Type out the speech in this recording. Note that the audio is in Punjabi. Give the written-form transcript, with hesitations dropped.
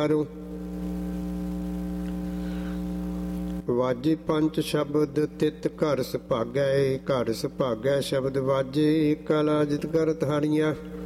ਵਾਜੇ ਪੰਚ ਸ਼ਬਦ ਤਿਤ ਘਰ ਸੁਭਾਗੈ, ਘਰ ਸੁਭਾਗੈ ਸ਼ਬਦ ਵਾਜੇ, ਏਕਾ ਲਾਜਿਤ ਕਰ ਤਾਰੀਆ।